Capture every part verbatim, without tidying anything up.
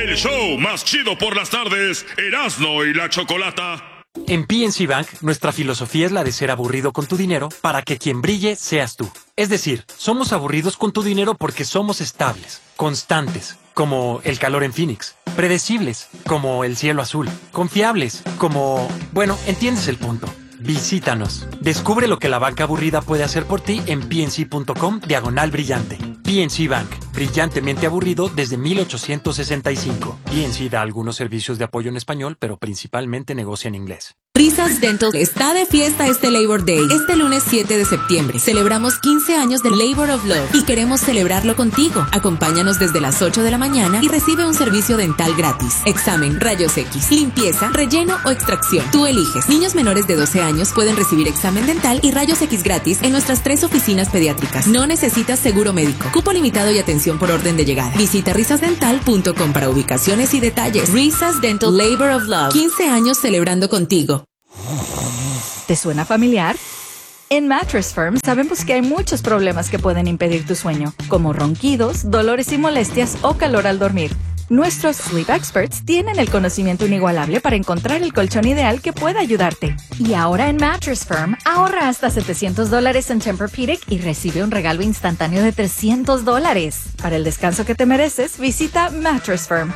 El show más chido por las tardes, Erasmo y la Chocolata. En P N C Bank, nuestra filosofía es la de ser aburrido con tu dinero para que quien brille seas tú. Es decir, somos aburridos con tu dinero porque somos estables, constantes, como el calor en Phoenix, predecibles, como el cielo azul, confiables, como... Bueno, entiendes el punto. Visítanos. Descubre lo que la banca aburrida puede hacer por ti en pnc.com diagonal brillante. P N C Bank, brillantemente aburrido desde mil ochocientos sesenta y cinco. P N C da algunos servicios de apoyo en español, pero principalmente negocia en inglés. Risas Dental está de fiesta este Labor Day. Este lunes siete de septiembre celebramos quince años de Labor of Love y queremos celebrarlo contigo. Acompáñanos desde las ocho de la mañana y recibe un servicio dental gratis. Examen, rayos X, limpieza, relleno o extracción. Tú eliges. Niños menores de doce años pueden recibir examen dental y rayos X gratis en nuestras tres oficinas pediátricas. No necesitas seguro médico. Cupo limitado y atención por orden de llegada. Visita risas dental punto com para ubicaciones y detalles. Risas Dental Labor of Love. quince años celebrando contigo. ¿Te suena familiar? En Mattress Firm sabemos que hay muchos problemas que pueden impedir tu sueño, como ronquidos, dolores y molestias o calor al dormir. Nuestros Sleep Experts tienen el conocimiento inigualable para encontrar el colchón ideal que pueda ayudarte. Y ahora en Mattress Firm, ahorra hasta setecientos dólares en Tempur-Pedic y recibe un regalo instantáneo de trescientos dólares. Para el descanso que te mereces, visita Mattress Firm.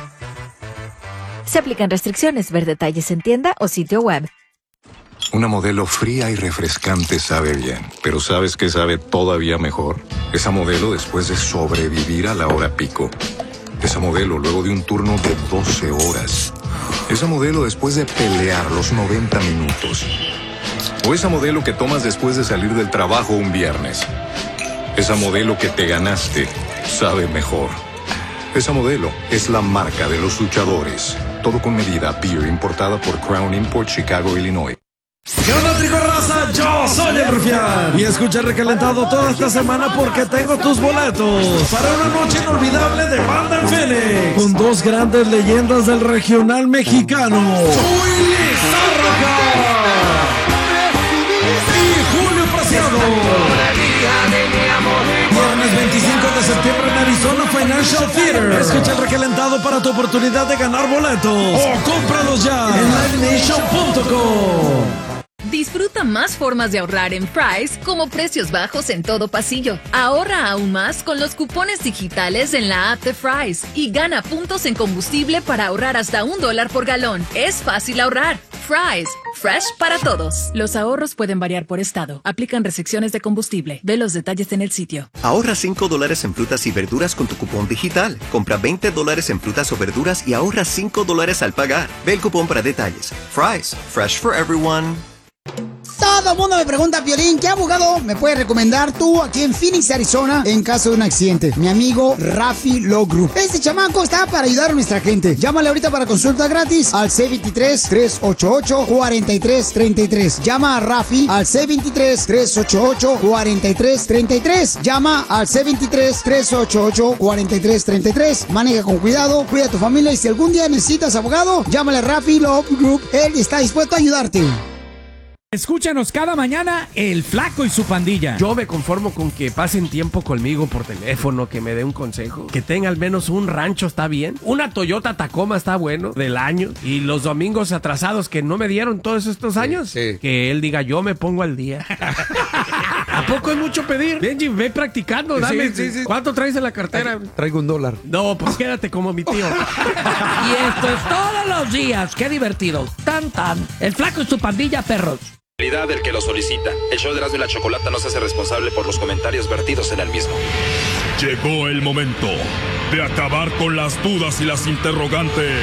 Se aplican restricciones. Ver detalles en tienda o sitio web. Una modelo fría y refrescante sabe bien, pero ¿sabes qué sabe todavía mejor? Esa modelo después de sobrevivir a la hora pico. Esa modelo luego de un turno de doce horas. Esa modelo después de pelear los noventa minutos. O esa modelo que tomas después de salir del trabajo un viernes. Esa modelo que te ganaste sabe mejor. Esa modelo es la marca de los luchadores. Todo con medida. Beer importada por Crown Import, Chicago, Illinois. ¿Qué onda, trigo raza? Yo soy el Rufián. Y escucha Recalentado toda esta semana porque tengo tus boletos para una noche inolvidable de banda en Phoenix con dos grandes leyendas del regional mexicano, Chuy Lizárraga y Julio Preciado. Viernes veinticinco de septiembre en Arizona Financial Theater. Escucha el Recalentado para tu oportunidad de ganar boletos o cómpralos ya en live nation punto com. Disfruta más formas de ahorrar en Fry's, como precios bajos en todo pasillo. Ahorra aún más con los cupones digitales en la app de Fry's y gana puntos en combustible para ahorrar hasta un dólar por galón. Es fácil ahorrar. Fry's, fresh para todos. Los ahorros pueden variar por estado. Aplican restricciones de combustible. Ve los detalles en el sitio. Ahorra cinco dólares en frutas y verduras con tu cupón digital. Compra veinte dólares en frutas o verduras y ahorra cinco dólares al pagar. Ve el cupón para detalles. Fry's, fresh for everyone. Todo el mundo me pregunta, Piolín, ¿qué abogado me puedes recomendar tú aquí en Phoenix, Arizona, en caso de un accidente? Mi amigo Rafi Law Group. Este chamaco está para ayudar a nuestra gente. Llámale ahorita para consulta gratis al C veintitrés, trescientos ochenta y ocho, cuarenta y tres treinta y tres. Llama a Rafi al C veintitrés, trescientos ochenta y ocho, cuarenta y tres treinta y tres. Llama al C veintitrés, trescientos ochenta y ocho, cuarenta y tres treinta y tres. Maneja con cuidado, cuida a tu familia y si algún día necesitas abogado, llámale a Rafi Law Group. Él está dispuesto a ayudarte. Escúchanos cada mañana El Flaco y su pandilla. Yo me conformo con que pasen tiempo conmigo por teléfono, que me dé un consejo, que tenga al menos un rancho está bien, una Toyota Tacoma está bueno, del año, y los domingos atrasados que no me dieron todos estos años, sí, sí. Que él diga yo me pongo al día. ¿A poco es mucho pedir? Benji, ve practicando, dame. Sí, sí, sí. ¿Cuánto traes en la cartera? Traigo un dólar. No, pues quédate como mi tío. Y esto es todos los días. Qué divertido. Tan tan. El Flaco y su pandilla, perros. Del que lo solicita. El show de Erasmo y la Chocolata no se hace responsable por los comentarios vertidos en el mismo. Llegó el momento de acabar con las dudas y las interrogantes.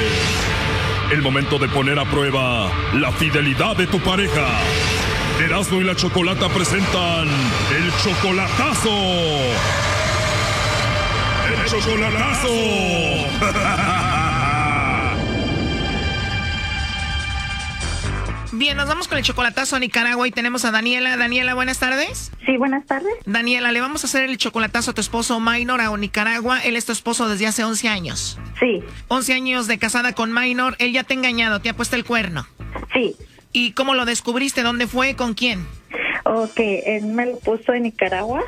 El momento de poner a prueba la fidelidad de tu pareja. Erasmo y la Chocolata presentan el chocolatazo. El chocolatazo. Bien, nos vamos con el chocolatazo a Nicaragua y tenemos a Daniela. Daniela, buenas tardes. Sí, buenas tardes. Daniela, le vamos a hacer el chocolatazo a tu esposo Minor a Nicaragua. Él es tu esposo desde hace once años. Sí. once años de casada con Minor. Él ya te ha engañado, te ha puesto el cuerno. Sí. ¿Y cómo lo descubriste? ¿Dónde fue? ¿Con quién? Ok, él me lo puso en Nicaragua.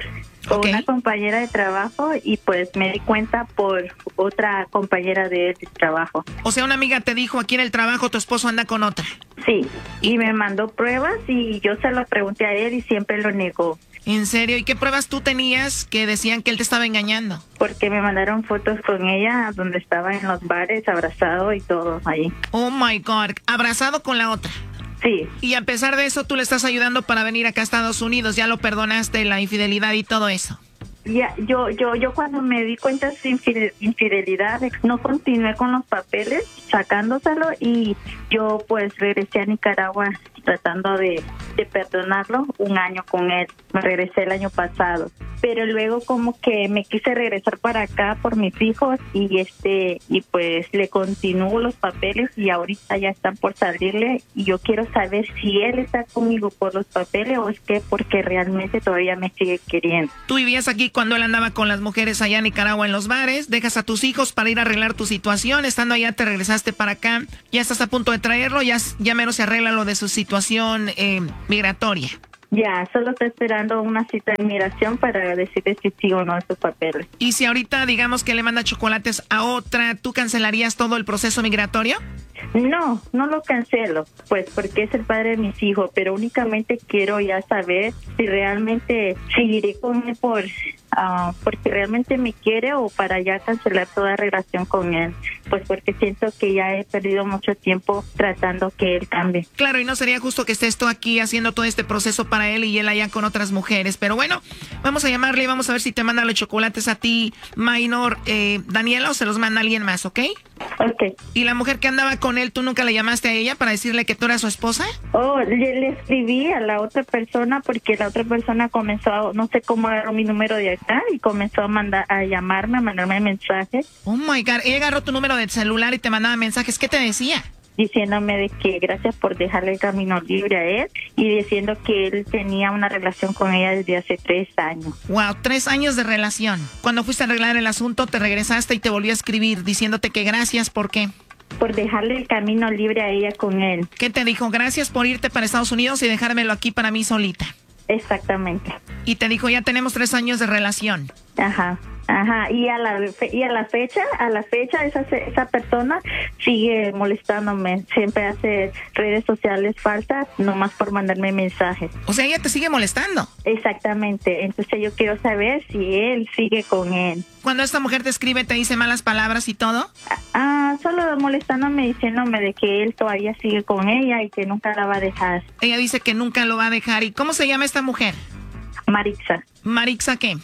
con Okay. una compañera de trabajo y pues me di cuenta por otra compañera de, de trabajo. O sea, una amiga te dijo, aquí en el trabajo tu esposo anda con otra. Sí, y me mandó pruebas y yo se lo pregunté a él y siempre lo negó. ¿En serio? ¿Y qué pruebas tú tenías que decían que él te estaba engañando? Porque me mandaron fotos con ella donde estaba en los bares, abrazado y todo ahí. Oh my God, abrazado con la otra. Sí. Y a pesar de eso, tú le estás ayudando para venir acá a Estados Unidos. Ya lo perdonaste, la infidelidad y todo eso. Ya, yo, yo, yo cuando me di cuenta de su infide- infidelidad, no continué con los papeles, sacándoselo y yo pues regresé a Nicaragua tratando de, de perdonarlo un año con él. Me regresé el año pasado, pero luego como que me quise regresar para acá por mis hijos y este y pues le continúo los papeles y ahorita ya están por salirle y yo quiero saber si él está conmigo por los papeles o es que porque realmente todavía me sigue queriendo. Tú vivías aquí cuando él andaba con las mujeres allá en Nicaragua en los bares, dejas a tus hijos para ir a arreglar tu situación, estando allá te regresaste para acá, ya estás a punto de traerlo, ya, ya menos se arregla lo de su situación eh, migratoria. Ya, solo estoy esperando una cita de migración para decirle si sí o no esos papeles. Y si ahorita digamos que le manda chocolates a otra, ¿tú cancelarías todo el proceso migratorio? No, no lo cancelo, pues porque es el padre de mis hijos, pero únicamente quiero ya saber si realmente seguiré con él por, uh, porque realmente me quiere o para ya cancelar toda relación con él, pues porque siento que ya he perdido mucho tiempo tratando que él cambie. Claro, y no sería justo que estés tú aquí haciendo todo este proceso para él y él allá con otras mujeres, pero bueno, vamos a llamarle y vamos a ver si te manda los chocolates a ti, Minor, eh, Daniela, o se los manda alguien más, ¿ok? Ok. ¿Y la mujer que andaba con él, tú nunca le llamaste a ella para decirle que tú eras su esposa? Oh, le, le escribí a la otra persona porque la otra persona comenzó, a, no sé cómo agarró mi número de acá y comenzó a mandar, a llamarme, a mandarme mensajes. Oh my God, ella agarró tu número de celular y te mandaba mensajes, ¿qué te decía? Diciéndome de que gracias por dejarle el camino libre a él y diciendo que él tenía una relación con ella desde hace tres años. Wow, tres años de relación. Cuando fuiste a arreglar el asunto, te regresaste y te volvió a escribir diciéndote que gracias, ¿por qué? Por dejarle el camino libre a ella con él. ¿Qué te dijo? Gracias por irte para Estados Unidos y dejármelo aquí para mí solita. Exactamente. Y te dijo, ya tenemos tres años de relación. Ajá. Ajá, y a la fe- y a la fecha, a la fecha esa esa persona sigue molestándome, siempre hace redes sociales falsas nomás por mandarme mensajes. O sea, ella te sigue molestando. Exactamente, entonces yo quiero saber si él sigue con él. Cuando esta mujer te escribe, te dice malas palabras y todo. Ah, solo molestándome, diciéndome de que él todavía sigue con ella y que nunca la va a dejar. Ella dice que nunca lo va a dejar. ¿Y cómo se llama esta mujer? Maritza. ¿Maritza qué?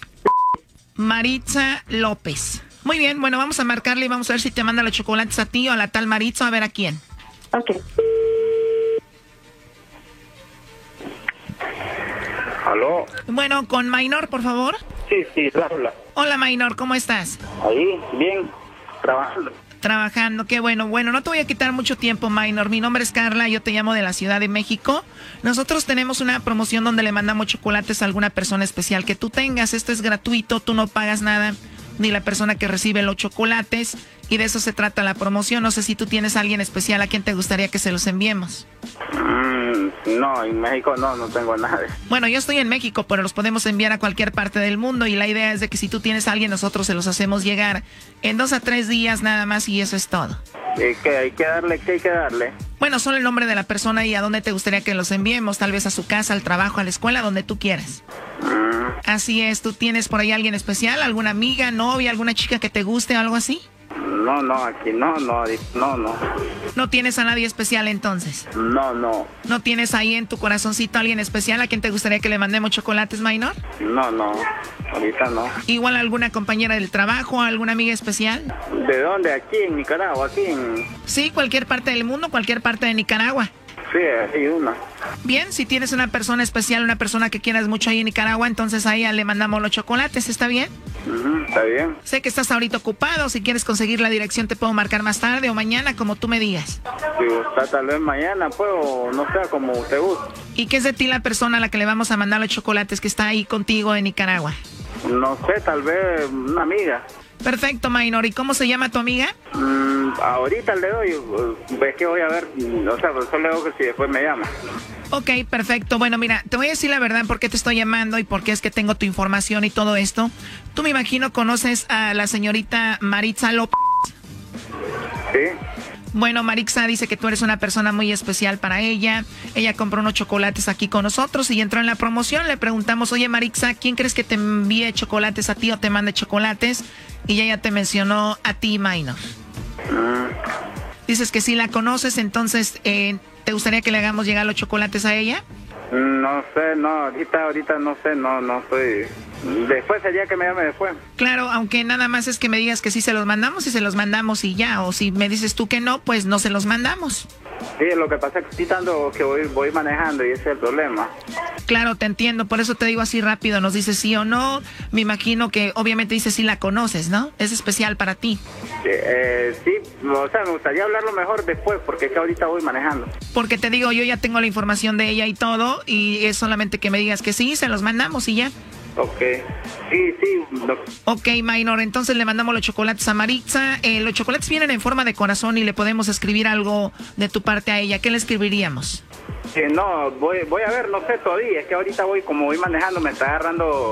Maritza López. Muy bien, bueno, vamos a marcarle y vamos a ver si te manda los chocolates a ti o a la tal Maritza, a ver a quién. Ok. ¿Aló? Bueno, con Minor, por favor. Sí, sí, habla. Hola, Minor, ¿cómo estás? Ahí, bien, trabajando. Trabajando, qué bueno. Bueno, no te voy a quitar mucho tiempo, Minor. Mi nombre es Carla, yo te llamo de la Ciudad de México. Nosotros tenemos una promoción donde le mandamos chocolates a alguna persona especial que tú tengas. Esto es gratuito, tú no pagas nada, ni la persona que recibe los chocolates. Y de eso se trata la promoción. No sé si tú tienes a alguien especial a quien te gustaría que se los enviemos. Mm, no, en México no, no tengo nada. Bueno, yo estoy en México, pero los podemos enviar a cualquier parte del mundo. Y la idea es de que si tú tienes a alguien, nosotros se los hacemos llegar en dos a tres días nada más y eso es todo. ¿Y qué hay que darle? ¿Qué hay que darle? Bueno, solo el nombre de la persona y a dónde te gustaría que los enviemos. Tal vez a su casa, al trabajo, a la escuela, donde tú quieras. Mm. Así es. ¿Tú tienes por ahí alguien especial? ¿Alguna amiga, novia, alguna chica que te guste o algo así? No, no, aquí no, no, no, no. ¿No tienes a nadie especial entonces? No, no. ¿No tienes ahí en tu corazoncito a alguien especial a quien te gustaría que le mandemos chocolates, Minor? No, no, ahorita no. ¿Igual alguna compañera del trabajo, alguna amiga especial? ¿De dónde? Aquí en Nicaragua, aquí en... Sí, cualquier parte del mundo, cualquier parte de Nicaragua. Sí, hay una. Bien, si tienes una persona especial, una persona que quieras mucho ahí en Nicaragua, entonces a ella le mandamos los chocolates, ¿está bien? Uh-huh, está bien. Sé que estás ahorita ocupado, si quieres conseguir la dirección te puedo marcar más tarde o mañana, como tú me digas. Si gusta, tal vez mañana, pues, o no sé, como usted guste. ¿Y qué es de ti la persona a la que le vamos a mandar los chocolates que está ahí contigo en Nicaragua? No sé, tal vez una amiga. Perfecto, Minor. ¿Y cómo se llama tu amiga? Mm, ahorita le doy, ves que voy a ver, o sea, solo le digo que si después me llama. Ok, perfecto. Bueno, mira, te voy a decir la verdad por qué te estoy llamando y por qué es que tengo tu información y todo esto. Tú me imagino conoces a la señorita Maritza López. Sí. Bueno, Maritza dice que tú eres una persona muy especial para ella. Ella compró unos chocolates aquí con nosotros y entró en la promoción. Le preguntamos, oye Maritza, ¿quién crees que te envíe chocolates a ti o te mande chocolates? Y ella te mencionó a ti, Minor. Mm. Dices que sí la conoces, entonces, eh, ¿te gustaría que le hagamos llegar los chocolates a ella? No sé, no, ahorita, ahorita no sé, no, no estoy... Después el día que me llame después. Claro, aunque nada más es que me digas que sí se los mandamos y se los mandamos y ya. O si me dices tú que no, pues no se los mandamos. Sí, lo que pasa es que estoy dando que voy, voy manejando y ese es el problema. Claro, te entiendo, por eso te digo así rápido, nos dices sí o no. Me imagino que obviamente dices sí la conoces, ¿no? Es especial para ti. Eh, sí, o sea, me gustaría hablarlo mejor después porque es que ahorita voy manejando. Porque te digo, yo ya tengo la información de ella y todo y es solamente que me digas que sí, se los mandamos y ya. Ok, sí, sí. No. Ok, Minor, entonces le mandamos los chocolates a Maritza. Eh, los chocolates vienen en forma de corazón y le podemos escribir algo de tu parte a ella. ¿Qué le escribiríamos? Sí, no, voy, voy a ver, no sé todavía. Es que ahorita voy, como voy manejando, me está agarrando